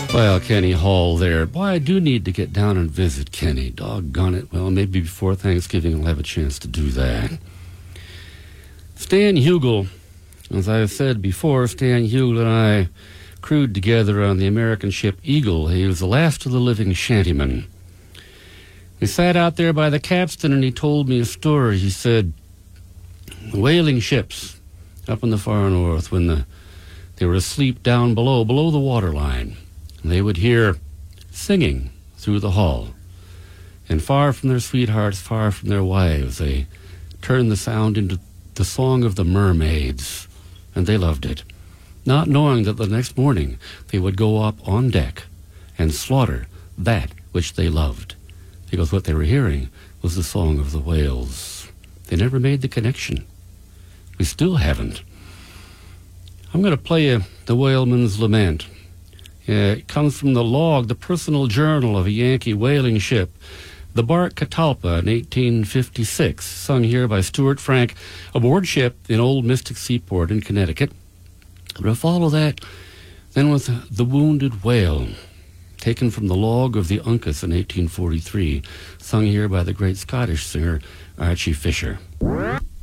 Well, Kenny Hall there. Boy, I do need to get down and visit Kenny. Doggone it. Well, maybe before Thanksgiving I'll have a chance to do that. Stan Hugel. As I have said before, Stan Hugel and I crewed together on the American ship Eagle. He was the last of the living shantymen. We sat out there by the capstan and he told me a story. He said, the whaling ships up in the far north, when they were asleep down below the waterline, they would hear singing through the hull. And far from their sweethearts, far from their wives, they turned the sound into the song of the mermaids, and they loved it, not knowing that the next morning they would go up on deck and slaughter that which they loved, because what they were hearing was the song of the whales. They never made the connection. We still haven't. I'm going to play you the Whaleman's Lament. It comes from the log, the personal journal of a Yankee whaling ship, the bark Catalpa in 1856, sung here by Stuart Frank aboard ship in Old Mystic Seaport in Connecticut. We'll follow that then with The Wounded Whale, taken from the log of the Uncas in 1843, sung here by the great Scottish singer Archie Fisher.